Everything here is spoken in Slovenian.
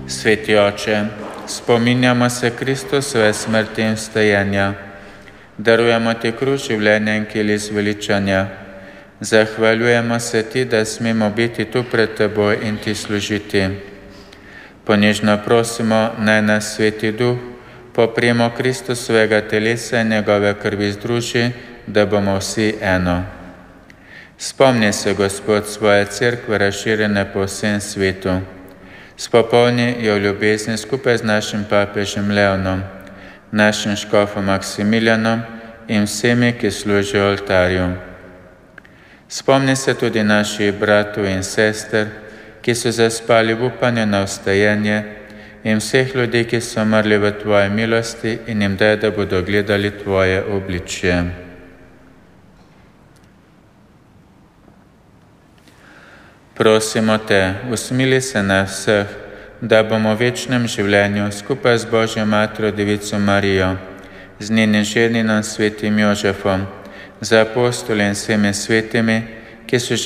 Sveti Oče, spominjamo se Kristusove smrti in vstajenja. Darujemo Ti kruh življenja in kelij zveličanja. Zahvaljujemo se Ti, da smemo biti tu pred Teboj in Ti služiti. Ponižno prosimo, naj nas Sveti Duh po prijemu Kristusovega telesa in njegove krvi združi, da bomo vsi eno. Spomni se, Gospod, svoje cerkve razširjene po vsem svetu. Spopolni jo v ljubezni skupaj z našim papežem Leonom, našim škofom Maksimilijanom in vsemi, ki služijo oltarju. Spomni se tudi naših bratov in sester, ki so zaspali v upanju na vstajenje, in vseh ljudi, ki so umrli v Tvoji milosti, in jim daj, da bodo gledali Tvoje obličje. Prosimo Te, usmili se nas vseh, da bomo v večnem življenju skupaj z Božjo Materjo Devico Marijo, z njenim ženinom svetim Jožefom, z apostoli in vsemi svetimi, ki so